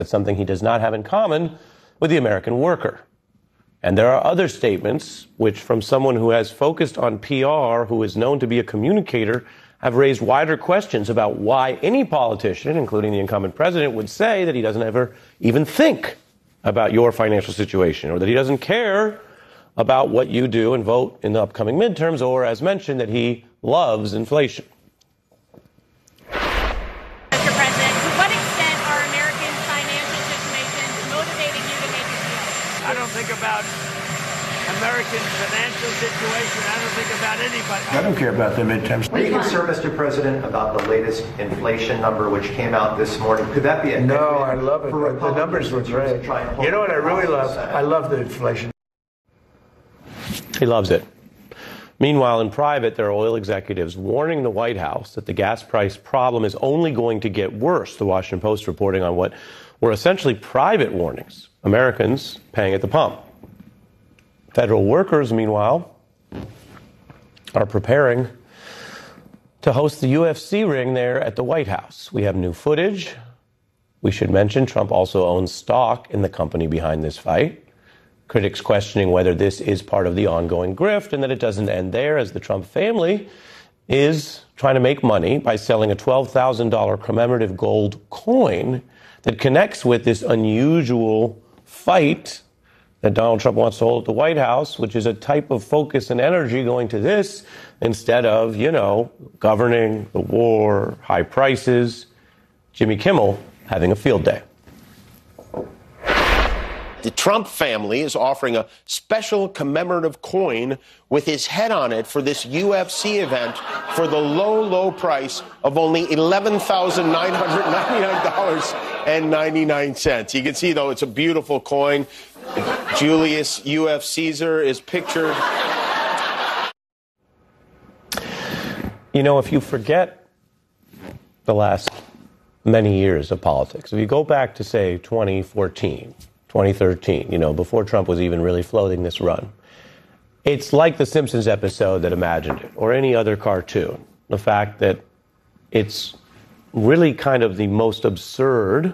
That's something he does not have in common with the American worker. And there are other statements which, from someone who has focused on PR, who is known to be a communicator, have raised wider questions about why any politician, including the incumbent president, would say that he doesn't ever even think about your financial situation, or that he doesn't care about what you do and vote in the upcoming midterms, or, as mentioned, that he loves inflation. Mr. President, to what extent are Americans' financial situations motivating you to make a deal? I don't think about Americans' financial situation. I don't think about anybody. I don't care about the midterms. Are you concerned, Mr. President, about the latest inflation number which came out this morning? Could that be a No, I love it. The numbers were great. You know what I really love? I love the inflation. He loves it. Meanwhile, in private, there are oil executives warning the White House that the gas price problem is only going to get worse. The Washington Post reporting on what were essentially private warnings. Americans paying at the pump. Federal workers, meanwhile, are preparing to host the UFC ring there at the White House. We have new footage. We should mention Trump also owns stock in the company behind this fight. Critics questioning whether this is part of the ongoing grift and that it doesn't end there, as the Trump family is trying to make money by selling a $12,000 commemorative gold coin that connects with this unusual fight that Donald Trump wants to hold at the White House, which is a type of focus and energy going to this instead of, governing the war, high prices, Jimmy Kimmel having a field day. The Trump family is offering a special commemorative coin with his head on it for this UFC event for the low, low price of only $11,999.99. You can see, though, it's a beautiful coin. Julius U.F. Caesar is pictured. If you forget the last many years of politics, if you go back to, say, 2014, 2013, before Trump was even really floating this run, it's like the Simpsons episode that imagined it, or any other cartoon. The fact that it's really kind of the most absurd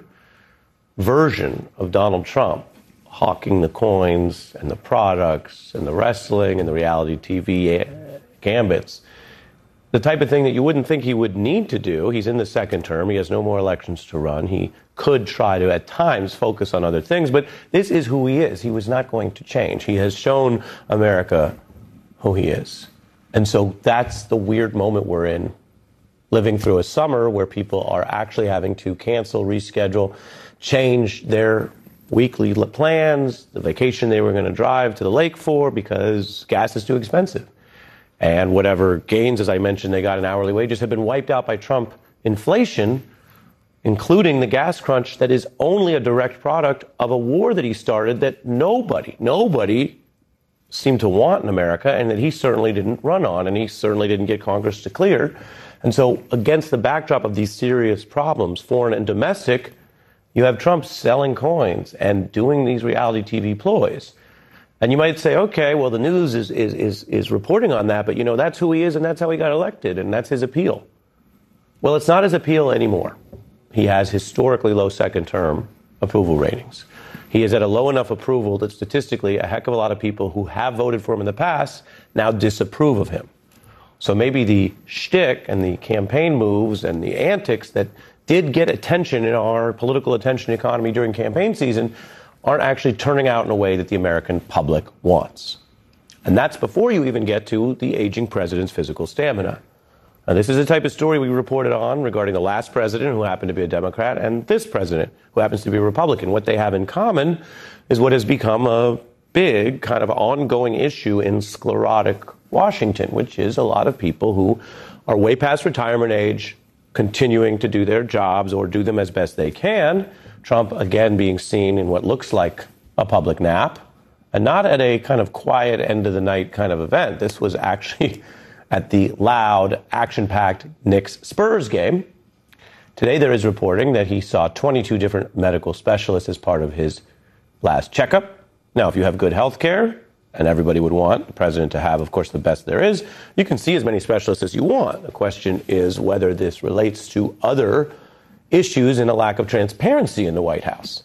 version of Donald Trump, hawking the coins and the products and the wrestling and the reality TV gambits. The type of thing that you wouldn't think he would need to do. He's in the second term. He has no more elections to run. He could try to, at times, focus on other things. But this is who he is. He was not going to change. He has shown America who he is. And so that's the weird moment we're in, living through a summer where people are actually having to cancel, reschedule, change their weekly plans, the vacation they were going to drive to the lake for, because gas is too expensive. And whatever gains, as I mentioned, they got in hourly wages have been wiped out by Trump inflation, including the gas crunch that is only a direct product of a war that he started that nobody seemed to want in America, and that he certainly didn't run on, and he certainly didn't get Congress to clear. And so against the backdrop of these serious problems, foreign and domestic, you have Trump selling coins and doing these reality TV ploys. And you might say, okay, well, the news is reporting on that, but, that's who he is and that's how he got elected and that's his appeal. Well, it's not his appeal anymore. He has historically low second-term approval ratings. He is at a low enough approval that statistically a heck of a lot of people who have voted for him in the past now disapprove of him. So maybe the shtick and the campaign moves and the antics that did get attention in our political attention economy during campaign season aren't actually turning out in a way that the American public wants. And that's before you even get to the aging president's physical stamina. Now, this is the type of story we reported on regarding the last president, who happened to be a Democrat, and this president, who happens to be a Republican. What they have in common is what has become a big kind of ongoing issue in sclerotic Washington, which is a lot of people who are way past retirement age, continuing to do their jobs or do them as best they can. Trump, again, being seen in what looks like a public nap, and not at a kind of quiet end-of-the-night kind of event. This was actually at the loud, action-packed Knicks-Spurs game. Today there is reporting that he saw 22 different medical specialists as part of his last checkup. Now, if you have good health care, and everybody would want the president to have, of course, the best there is, you can see as many specialists as you want. The question is whether this relates to other issues and a lack of transparency in the White House.